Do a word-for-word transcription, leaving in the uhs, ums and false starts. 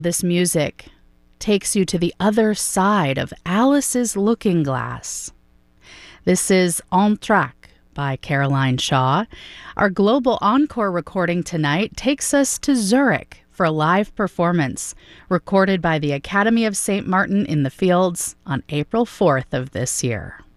This music takes you to the other side of Alice's Looking Glass. This is Entr'acte by Caroline Shaw. Our global encore recording tonight takes us to Zurich for a live performance recorded by the Academy of Saint Martin in the Fields on April fourth of this year.